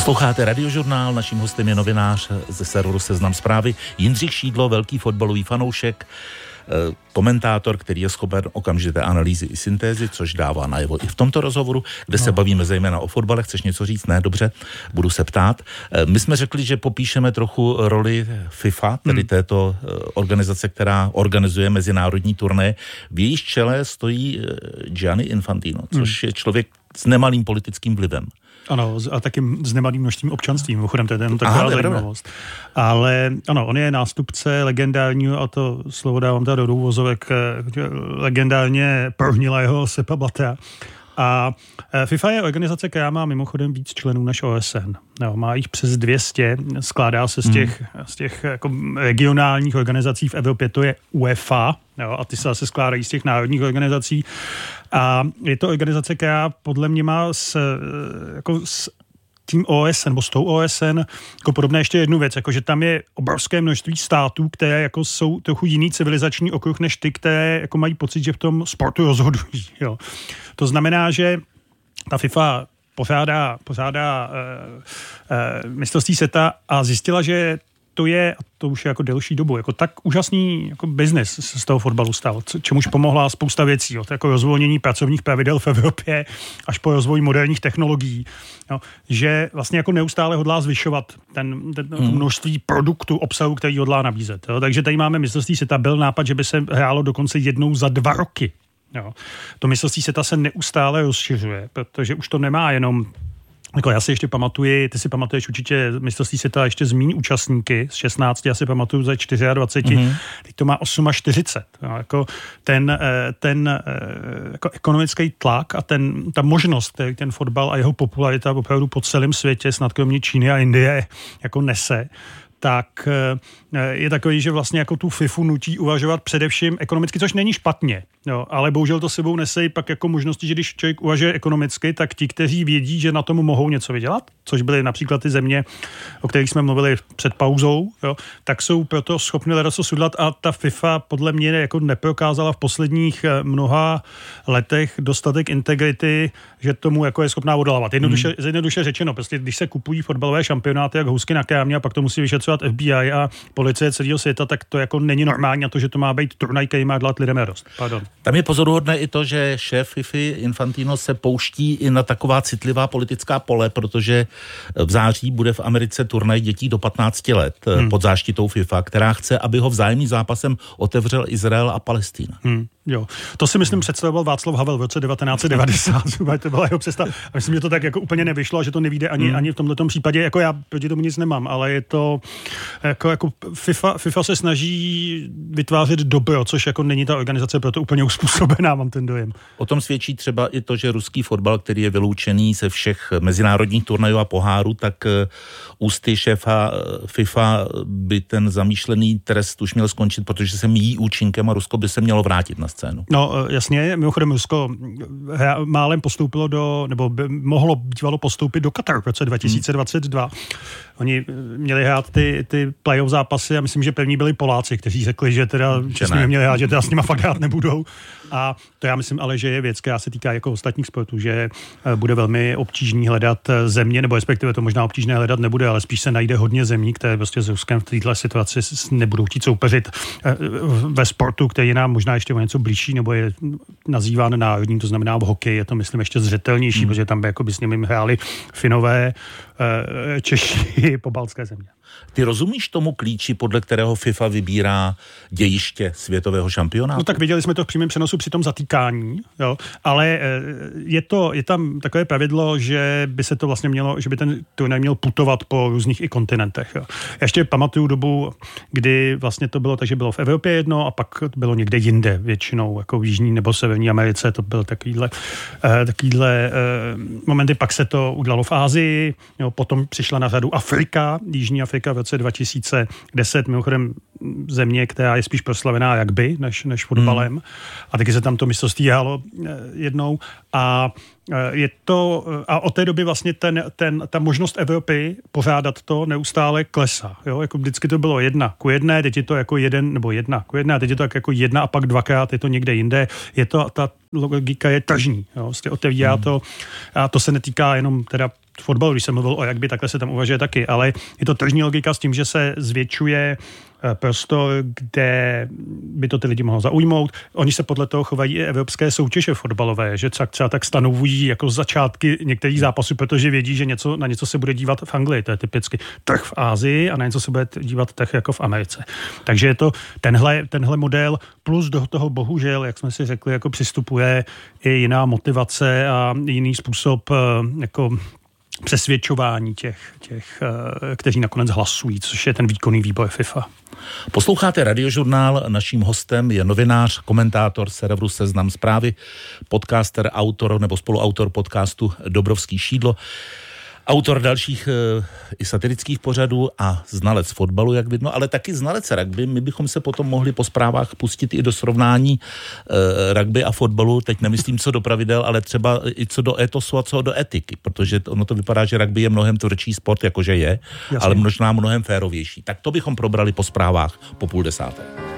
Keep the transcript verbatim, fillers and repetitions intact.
Posloucháte Radiožurnál, naším hostem je novinář ze serveru Seznam Zprávy Jindřich Šídlo, velký fotbalový fanoušek, komentátor, který je schopen okamžité analýzy i syntézy, což dává najevo i v tomto rozhovoru, kde no. se bavíme zejména o fotbale. Chceš něco říct? Ne, dobře, budu se ptát. My jsme řekli, že popíšeme trochu roli FIFA, tedy hmm. této organizace, která organizuje mezinárodní turné. V jejíž čele stojí Gianni Infantino, což hmm. je člověk s nemalým politickým vlivem. Ano, a taky s nemalým množstvím občanství, mimochodem, to je jenom taková zajímavost. Ale ano, on je nástupce legendárního, a to slovo dávám teda do úvozovek, legendárně prohnilého Sepa Blattera. A FIFA je organizace, která má mimochodem víc členů než O S N. No, má jich přes dvě stě, skládá se z těch, hmm. z těch jako regionálních organizací v Evropě, to je UEFA, jo, a ty se zase skládají z těch národních organizací. A je to organizace, která podle mě má s, jako s tím O S N, nebo s tou O S N, jako podobné ještě jednu věc, jako že tam je obrovské množství států, které jako jsou trochu jiný civilizační okruh, než ty, které jako mají pocit, že v tom sportu rozhodují. Jo. To znamená, že ta FIFA pořádá, pořádá uh, uh, mistrovství světa a zjistila, že to je, a to už je jako delší dobu, jako tak úžasný jako biznis z toho fotbalu stal, čemuž pomohla spousta věcí, od jako rozvolnění pracovních pravidel v Evropě až po rozvoj moderních technologií, jo, že vlastně jako neustále hodlá zvyšovat ten, ten hmm. množství produktu, obsahu, který hodlá nabízet. Jo. Takže tady máme mistrovství světa, byl nápad, že by se hrálo dokonce jednou za dva roky. Jo. To mistrovství světa se neustále rozšiřuje, protože už to nemá jenom jako já si ještě pamatuji, ty si pamatuješ určitě mistrovství světa ještě z míň účastníky, z šestnácti, já si pamatuju za dvacet čtyři, mm-hmm. teď to má čtyřicet osm. No, jako ten ten jako ekonomický tlak a ten, ta možnost, který ten fotbal a jeho popularita opravdu po celém světě, snad kromě Číny a Indie, jako nese, tak je takový, že vlastně jako tu FIFU nutí uvažovat především ekonomicky, což není špatně, jo, ale bohužel to sebou nese pak jako možnosti, že když člověk uvažuje ekonomicky, tak ti, kteří vědí, že na tom mohou něco vydělat, což byly například ty země, o kterých jsme mluvili před pauzou, jo, tak jsou proto schopni hledat co sudlat a ta FIFA podle mě jako neprokázala v posledních mnoha letech dostatek integrity, že tomu jako je schopná odolávat. Jednoduše, hmm. jednoduše řečeno, prostě když se kupují fotbalové šampionáty jak housky na krámě a pak to musí vyšetřovat F B I a policie celého světa, tak to jako není normální na to, že to má být turnaj, který má dělat lidem radost. Pardon. Tam je pozoruhodné i to, že šéf FIFA Infantino se pouští i na taková citlivá politická pole, protože v září bude v Americe turnaj dětí do patnácti let hmm. pod záštitou FIFA, která chce, aby ho vzájemným zápasem otevřel Izrael a Palestína. Hmm. Jo, to si myslím představoval Václav Havel v roce devatenáct set devadesát. To byla jeho představa. A myslím, že to tak jako úplně nevyšlo a že to nevyjde ani, hmm. ani v tomhletom případě. Jako já proti tomu nic nemám, ale je to jako, jako FIFA, FIFA se snaží vytvářet dobro, což jako není ta organizace proto úplně uspůsobená, mám ten dojem. O tom svědčí třeba i to, že ruský fotbal, který je vyloučený ze všech mezinárodních turnajů a pohárů, tak ústy šéfa FIFA by ten zamýšlený trest už měl skončit, protože se míjí účinkem a Rusko by se mělo vrátit na scénu. No jasně, mimochodem Rusko málem postoupilo do, nebo by mohlo bývalo postoupit do Kataru v roce dva tisíce dvacet dva. Hmm. Oni měli hrát ty, ty playoff zápasy a myslím, že první byli Poláci, kteří řekli, že teda že s nimi měli hrát, že teda s nima fakt hrát nebudou. A to já myslím ale, že je věc, která se týká jako ostatních sportů, že bude velmi obtížný hledat země, nebo respektive to možná obtížné hledat nebude, ale spíš se najde hodně zemí, které prostě s Ruskem v této situaci nebudou chtít soupeřit ve sportu, který nám možná ještě o něco blížší, nebo je nazýván národním, to znamená v hokeji, je to myslím ještě zřetelnější, hmm. protože tam by jako by s nimi hráli Finové, Češi, pobaltské země. Ty rozumíš tomu klíči, podle kterého FIFA vybírá dějiště světového šampionátu? No tak viděli jsme to v přímém přenosu při tom zatýkání, jo, ale je to, je tam takové pravidlo, že by se to vlastně mělo, že by ten turnaj měl putovat po různých i kontinentech. Jo. Já ještě pamatuju dobu, kdy vlastně to bylo, takže bylo v Evropě jedno a pak bylo někde jinde, většinou jako v Jižní nebo Severní Americe, to byl takovýhle, uh, takovýhle uh, momenty, pak se to udělalo v Asii, jo, potom přišla na řadu Afrika, Jižní Afrika v roce dva tisíce deset, mimochodem země, která je spíš proslavená rugby než, než fotbalem. Hmm. A taky se tam to mistrovství hrálo jednou. A je to, a od té doby vlastně ten, ten, ta možnost Evropy pořádat to neustále klesá. Jo? Jako vždycky to bylo jedna ku jedné, teď je to jako jeden, nebo jedna ku jedné, a teď je to jako jedna a pak dvakrát, je to někde jinde. Je to, ta logika je tržní. Jo? Vlastně otevírá hmm. to, a to se netýká jenom teda fotbalu, když jsem mluvil o rugby, takhle se tam uvažuje taky, ale je to tržní logika s tím, že se zvětšuje prostor, kde by to ty lidi mohlo zaujmout. Oni se podle toho chovají i evropské soutěže fotbalové, že třeba, třeba tak stanovují jako začátky některých zápasů, protože vědí, že něco, na něco se bude dívat v Anglii, to je typicky trh v Asii a na něco se bude dívat trh jako v Americe. Takže je to tenhle, tenhle model, plus do toho bohužel, jak jsme si řekli, jako přistupuje i jiná motivace a jiný způsob jako přesvědčování těch, těch, kteří nakonec hlasují, což je ten výkonný výbor FIFA. Posloucháte Radiožurnál, naším hostem je novinář, komentátor serveru Seznam Zprávy, podcaster, autor nebo spoluautor podcastu Dobrovský Šídlo, autor dalších e, i satirických pořadů a znalec fotbalu, jak vidno, ale taky znalec rugby. My bychom se potom mohli po zprávách pustit i do srovnání e, rugby a fotbalu. Teď nemyslím co do pravidel, ale třeba i co do etosu a co do etiky, protože ono to vypadá, že rugby je mnohem tvrdší sport, jakože je, Jasně. ale možná mnohem férovější. Tak to bychom probrali po zprávách po půl desáté.